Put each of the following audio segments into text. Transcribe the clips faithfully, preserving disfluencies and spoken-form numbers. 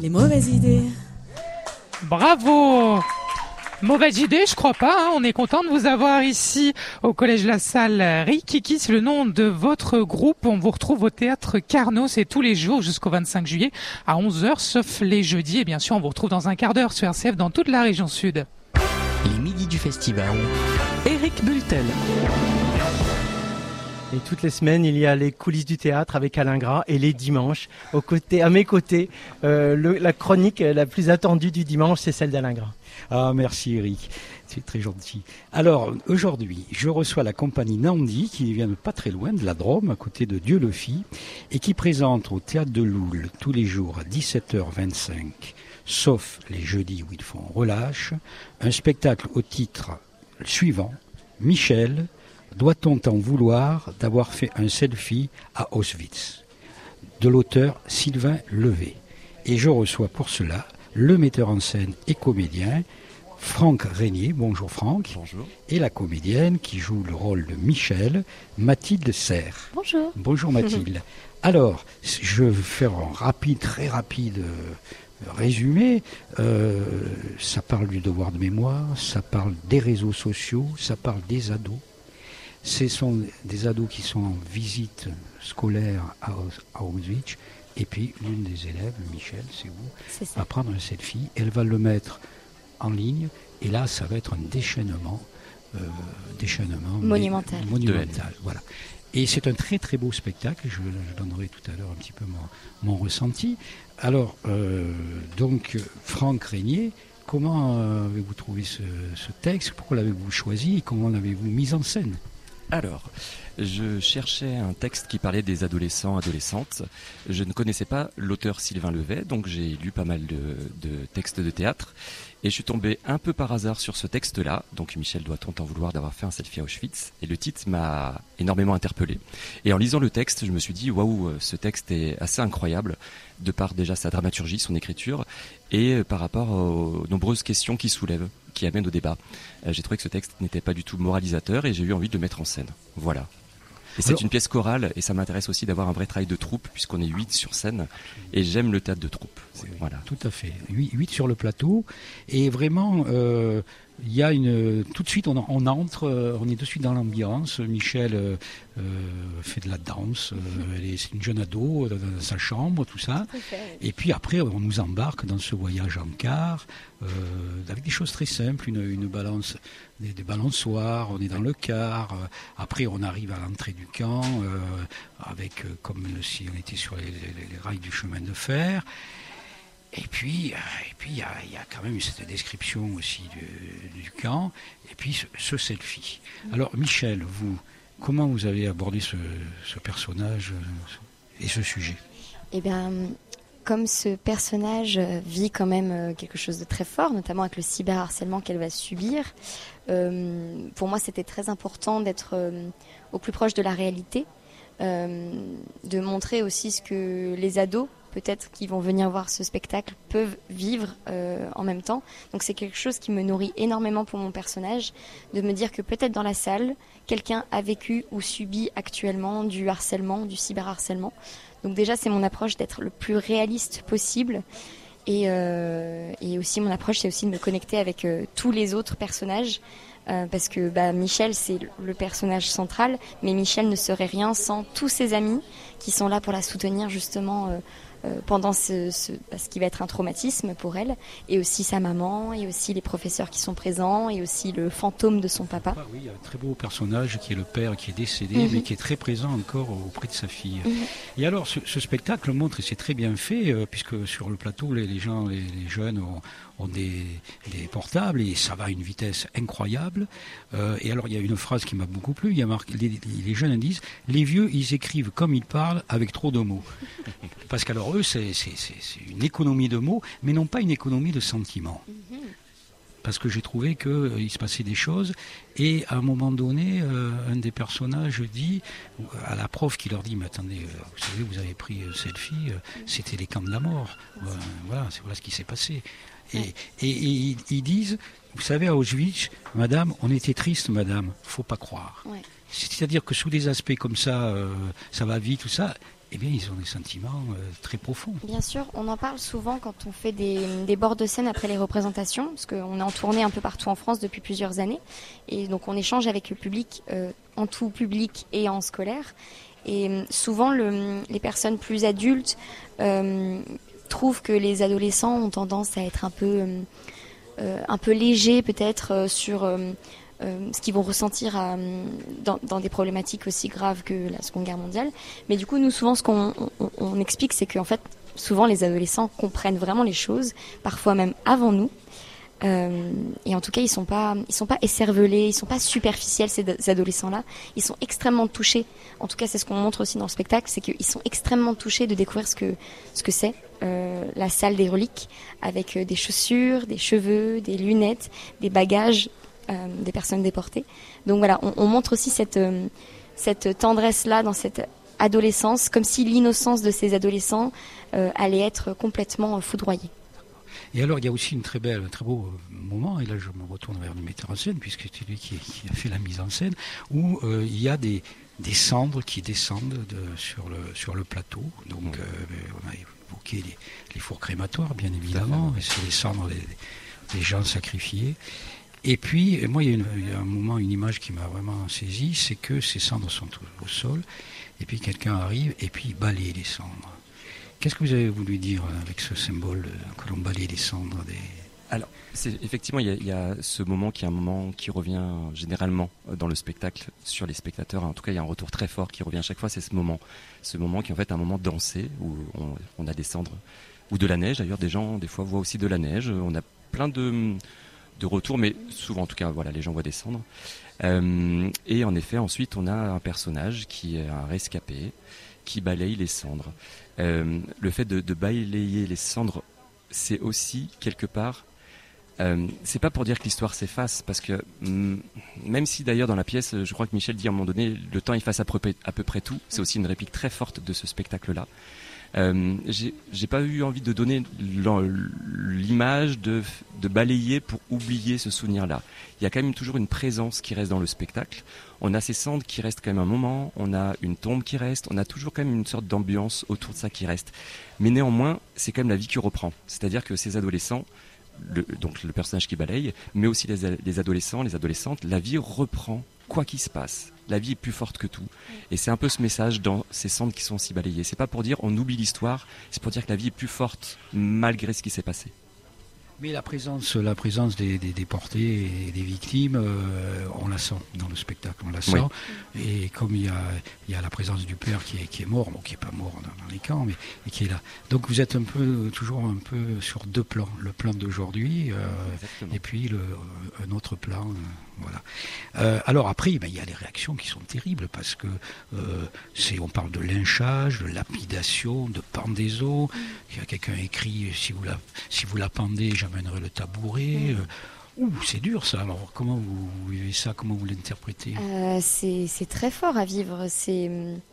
les mauvaises idées. Bravo! Mauvaise idée, je crois pas. Hein. On est content de vous avoir ici au Collège La Salle. Rikiki, c'est le nom de votre groupe. On vous retrouve au Théâtre Carnot. C'est tous les jours jusqu'au vingt-cinq juillet à onze heures, sauf les jeudis. Et bien sûr, on vous retrouve dans un quart d'heure sur R C F dans toute la région sud. Les midis du festival. Eric Bultel. Et toutes les semaines, il y a les coulisses du théâtre avec Alain Gras. Et les dimanches, aux côtés, à mes côtés, euh, le, la chronique la plus attendue du dimanche, c'est celle d'Alain Gras. Ah, merci Eric, c'est très gentil. Alors, aujourd'hui, je reçois la compagnie Nandi, qui vient de pas très loin, de la Drôme, à côté de Dieu-le-Fit, et qui présente au Théâtre de Loul, tous les jours à dix-sept heures vingt-cinq, sauf les jeudis où ils font relâche, un spectacle au titre suivant, Michel, doit-on t'en vouloir d'avoir fait un selfie à Auschwitz, de l'auteur Sylvain Levé. Et je reçois pour cela le metteur en scène et comédien Franck Régnier. Bonjour Franck. Bonjour. Et la comédienne qui joue le rôle de Michel, Mathilde Serre. Bonjour. Bonjour Mathilde. Alors, je vais faire un rapide, très rapide euh, résumé. Euh, ça parle du devoir de mémoire, ça parle des réseaux sociaux, ça parle des ados. Ce sont des ados qui sont en visite scolaire à, à Auschwitz. Et puis, l'une des élèves, Michel, c'est vous, c'est va prendre un selfie. Elle va le mettre en ligne. Et là, ça va être un déchaînement. Euh, déchaînement monumental. Mais, monumental, voilà. Et c'est un très, très beau spectacle. Je, je donnerai tout à l'heure un petit peu mon, mon ressenti. Alors, euh, donc, Franck Régnier, comment euh, avez-vous trouvé ce, ce texte? Pourquoi l'avez-vous choisi et comment l'avez-vous mis en scène? Alors, je cherchais un texte qui parlait des adolescents, adolescentes. Je ne connaissais pas l'auteur Sylvain Levé, donc j'ai lu pas mal de, de textes de théâtre. Et je suis tombé un peu par hasard sur ce texte-là. Donc, Michel, doit-on t'en vouloir d'avoir fait un selfie à Auschwitz? Et le titre m'a énormément interpellé. Et en lisant le texte, je me suis dit, waouh, ce texte est assez incroyable, de par déjà sa dramaturgie, son écriture, et par rapport aux nombreuses questions qu'il soulève, qui amènent au débat. Euh, j'ai trouvé que ce texte n'était pas du tout moralisateur et j'ai eu envie de le mettre en scène. Voilà. Et c'est Alors, une pièce chorale et ça m'intéresse aussi d'avoir un vrai travail de troupe puisqu'on est huit sur scène et j'aime le théâtre de troupe. Oui, voilà. Tout à fait. huit sur le plateau et vraiment euh, il y a une tout de suite on, on entre on est de suite dans l'ambiance. Michel euh, euh, fait de la danse, euh, elle est, c'est une jeune ado dans, dans sa chambre, tout ça. Et puis après on nous embarque dans ce voyage en car euh, avec des choses très simples, une, une balance, des, des balançoires, on est dans le car. Euh, après on arrive à l'entrée du camp euh, avec euh, comme si on était sur les, les, les rails du chemin de fer. Et puis, et puis il y a, y a quand même cette description aussi du, du camp, et puis ce, ce selfie. Alors Michel, vous, comment vous avez abordé ce, ce personnage et ce sujet? Eh bien, comme ce personnage vit quand même quelque chose de très fort, notamment avec le cyberharcèlement qu'elle va subir, euh, pour moi c'était très important d'être euh, au plus proche de la réalité, euh, de montrer aussi ce que les ados, peut-être qui vont venir voir ce spectacle, peuvent vivre euh, en même temps. Donc c'est quelque chose qui me nourrit énormément pour mon personnage, de me dire que peut-être dans la salle, quelqu'un a vécu ou subi actuellement du harcèlement, du cyberharcèlement. Donc déjà c'est mon approche d'être le plus réaliste possible. Et, euh, et aussi mon approche c'est aussi de me connecter avec euh, tous les autres personnages. Euh, parce que bah, Michel c'est le personnage central, mais Michel ne serait rien sans tous ses amis qui sont là pour la soutenir justement euh, euh, pendant ce, ce, ce qui va être un traumatisme pour elle, et aussi sa maman, et aussi les professeurs qui sont présents, et aussi le fantôme de son papa. Ah oui, il y a un très beau personnage qui est le père qui est décédé, mmh. mais qui est très présent encore auprès de sa fille. Mmh. Et alors ce, ce spectacle montre, et c'est très bien fait, euh, puisque sur le plateau les, les gens, les, les jeunes ont ont des, des portables et ça va à une vitesse incroyable. Euh, et alors il y a une phrase qui m'a beaucoup plu, il y a marqué, les, les jeunes disent « Les vieux, ils écrivent comme ils parlent avec trop de mots ». Parce qu'alors eux, c'est, c'est, c'est, c'est une économie de mots, mais non pas une économie de sentiments. Mm-hmm. Parce que j'ai trouvé qu'il euh, se passait des choses et à un moment donné, euh, un des personnages dit à la prof qui leur dit « Mais attendez, euh, vous savez, vous avez pris euh, selfie, euh, c'était les camps de la mort. Euh, voilà, c'est voilà ce qui s'est passé. » Et, et, et, et ils disent, vous savez, à Auschwitz, madame, on était triste, madame, faut pas croire. Ouais. C'est-à-dire que sous des aspects comme ça, euh, ça va vite, tout ça, eh bien, ils ont des sentiments euh, très profonds. Bien sûr, on en parle souvent quand on fait des, des bords de scène après les représentations, parce qu'on est en tournée un peu partout en France depuis plusieurs années, et donc on échange avec le public, euh, en tout public et en scolaire. Et euh, souvent, le, les personnes plus adultes euh, trouvent que les adolescents ont tendance à être un peu, euh, euh, un peu légers, peut-être euh, sur euh, euh, ce qu'ils vont ressentir à, dans, dans des problématiques aussi graves que la Seconde Guerre mondiale. Mais du coup, nous, souvent, ce qu'on on, on explique, c'est qu'en fait, souvent, les adolescents comprennent vraiment les choses, parfois même avant nous. Euh, et en tout cas, ils sont pas, ils sont pas écervelés, ils sont pas superficiels, ces, ces adolescents-là. Ils sont extrêmement touchés. En tout cas, c'est ce qu'on montre aussi dans le spectacle, c'est qu'ils sont extrêmement touchés de découvrir ce que, ce que c'est euh, la salle des reliques, avec euh, des chaussures, des cheveux, des lunettes, des bagages, euh, des personnes déportées. Donc voilà, on, on montre aussi cette, euh, cette tendresse-là dans cette adolescence, comme si l'innocence de ces adolescents euh, allait être complètement foudroyée. Et alors, il y a aussi une très belle, un très beau moment, et là je me retourne vers le metteur en scène, puisque c'est lui qui, qui a fait la mise en scène, où euh, il y a des, des cendres qui descendent de, sur, le, sur le plateau. Donc, euh, on a évoqué les, les fours crématoires, bien évidemment, et c'est les cendres des, des gens sacrifiés. Et puis, moi, il y, a une, il y a un moment, une image qui m'a vraiment saisi, c'est que ces cendres sont au, au sol, et puis quelqu'un arrive, et puis il balaye les cendres. Qu'est-ce que vous avez voulu dire avec ce symbole que l'on balaye les cendres des... Alors, c'est, effectivement, il y, a, il y a ce moment qui est un moment qui revient généralement dans le spectacle sur les spectateurs. En tout cas, il y a un retour très fort qui revient à chaque fois, c'est ce moment. Ce moment qui est en fait un moment dansé, où on, on a des cendres, ou de la neige. D'ailleurs, des gens, des fois, voient aussi de la neige. On a plein de, de retours, mais souvent, en tout cas, voilà, les gens voient des cendres. Euh, et en effet, ensuite, on a un personnage qui est un rescapé, qui balaye les cendres. Euh, le fait de, de balayer les cendres, c'est aussi quelque part, euh, c'est pas pour dire que l'histoire s'efface, parce que mm, même si d'ailleurs dans la pièce, je crois que Michel dit à un moment donné, le temps efface à peu près, à peu près tout, c'est aussi une réplique très forte de ce spectacle-là. Euh, j'ai, j'ai pas eu envie de donner l'image de, de balayer pour oublier ce souvenir-là. Il y a quand même toujours une présence qui reste dans le spectacle. On a ces cendres qui restent quand même un moment, on a une tombe qui reste, on a toujours quand même une sorte d'ambiance autour de ça qui reste. Mais néanmoins, c'est quand même la vie qui reprend. C'est-à-dire que ces adolescents, le, donc le personnage qui balaye, mais aussi les, les adolescents, les adolescentes, la vie reprend quoi qu'il se passe. La vie est plus forte que tout. Et c'est un peu ce message dans ces cendres qui sont aussi balayées. C'est pas pour dire on oublie l'histoire, c'est pour dire que la vie est plus forte malgré ce qui s'est passé. Mais la présence, la présence des, des déportés et des victimes, euh, on la sent dans le spectacle, on la sent. Oui. Et comme il y a, il y a la présence du père qui est, qui est mort, bon, qui n'est pas mort dans, dans les camps, mais, mais qui est là. Donc vous êtes un peu, toujours un peu sur deux plans. Le plan d'aujourd'hui euh, et puis le, un autre plan. Euh, voilà. Euh, alors après, ben, il y a les réactions qui sont terribles parce que euh, c'est, on parle de lynchage, de lapidation, de pendaison. Il y a quelqu'un écrit si vous la, si vous la pendez, j'amènerai le tabouret. Euh, ouh, c'est dur ça. Alors comment vous vivez ça? Comment vous l'interprétez? euh, c'est, c'est très fort à vivre. C'est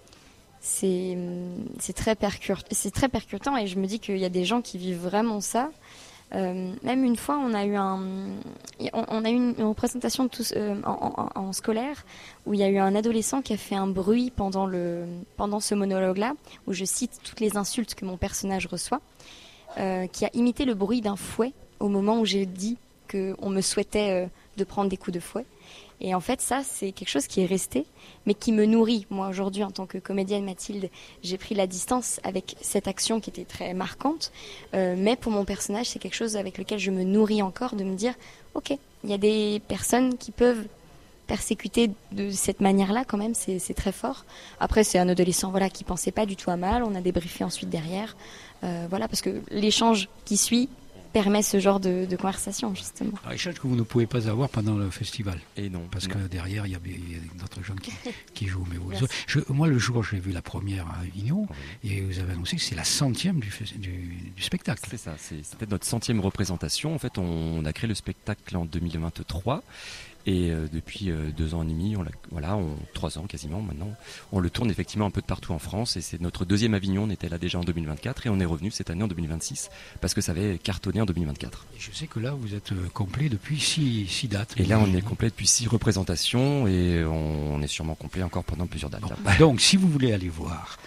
c'est c'est très percutant. C'est très percutant et je me dis qu'il y a des gens qui vivent vraiment ça. Euh, même une fois, on a eu un, on, on a eu une, une représentation de tous, euh, en, en, en scolaire où il y a eu un adolescent qui a fait un bruit pendant le, pendant ce monologue-là, où je cite toutes les insultes que mon personnage reçoit, euh, qui a imité le bruit d'un fouet au moment où j'ai dit qu'on me souhaitait euh, de prendre des coups de fouet. Et en fait, ça, c'est quelque chose qui est resté, mais qui me nourrit. Moi, aujourd'hui, en tant que comédienne Mathilde, j'ai pris la distance avec cette action qui était très marquante. Euh, mais pour mon personnage, c'est quelque chose avec lequel je me nourris encore, de me dire, ok, il y a des personnes qui peuvent persécuter de cette manière-là, quand même, c'est, c'est très fort. Après, c'est un adolescent, voilà, qui pensait pas du tout à mal. On a débriefé ensuite derrière, euh, voilà, parce que l'échange qui suit permet ce genre de, de conversation, justement. Un échange que vous ne pouvez pas avoir pendant le festival. Et non. Parce non. que derrière, il y a, il y a d'autres gens qui, qui jouent. Mais vous, je, moi, le jour où j'ai vu la première à Avignon, oui. et vous avez annoncé que c'est la centième du, du, du spectacle. C'est ça, c'est, c'était notre centième représentation. En fait, on, on a créé le spectacle en deux mille vingt-trois. Et euh, depuis euh, deux ans et demi, on l'a, voilà, on, trois ans quasiment maintenant, on le tourne effectivement un peu de partout en France. Et c'est notre deuxième Avignon, on était là déjà en deux mille vingt-quatre et on est revenu cette année en deux mille vingt-six parce que ça avait cartonné en deux mille vingt-quatre. Et je sais que là, vous êtes euh, complet depuis six, six dates. Et là, on est complet depuis six représentations et on, on est sûrement complet encore pendant plusieurs dates. Bon, donc, si vous voulez aller voir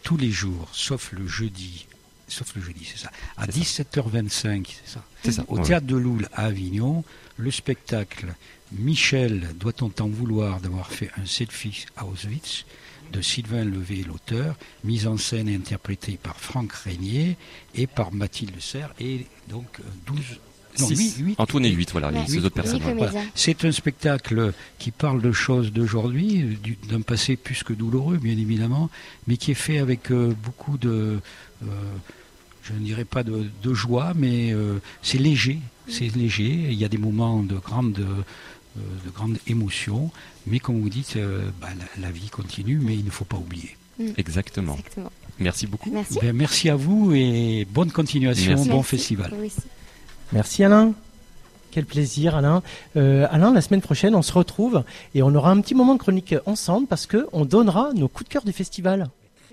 tous les jours, sauf le jeudi, sauf le jeudi, c'est ça, à dix-sept heures vingt-cinq, c'est ça, c'est ça, au ouais. Théâtre de Loul à Avignon, le spectacle Michel, doit-on t'en vouloir d'avoir fait un selfie à Auschwitz, de Sylvain Levé, l'auteur, mise en scène et interprétée par Franck Régnier et par Mathilde Serre, et donc douze... Non, six. huit, huit, en tout, on est huit, voilà, Ouais. les autres personnes. Huit Voilà. comédiens. C'est un spectacle qui parle de choses d'aujourd'hui, du- d'un passé plus que douloureux, bien évidemment, mais qui est fait avec euh, beaucoup de, euh, je ne dirais pas de, de joie, mais euh, c'est léger, c'est léger. Il y a des moments de grande, euh, de grande émotion, mais comme vous dites, euh, bah, la, la vie continue, mais il ne faut pas oublier. Exactement. Exactement. Merci beaucoup. Merci. Ben, merci à vous et bonne continuation, Merci. bon Merci. festival. Vous aussi. Merci Alain. Quel plaisir Alain. Euh, Alain, la semaine prochaine, on se retrouve et on aura un petit moment de chronique ensemble parce que on donnera nos coups de cœur du festival.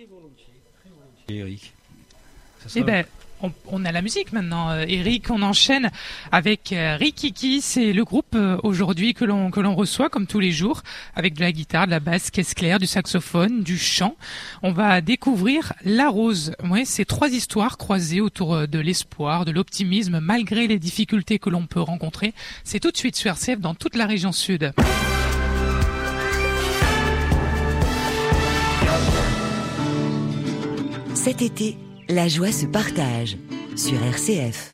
Eric. Ça Eh sera- ben, on, on a la musique maintenant, euh, Eric. On enchaîne avec euh, Rikiki. C'est le groupe euh, aujourd'hui que l'on que l'on reçoit comme tous les jours, avec de la guitare, de la basse, caisse claire, du saxophone, du chant. On va découvrir La Rose. Ouais, c'est trois histoires croisées autour euh, de l'espoir, de l'optimisme, malgré les difficultés que l'on peut rencontrer. C'est tout de suite sur R C F dans toute la région sud. Cet été, la joie se partage sur R C F.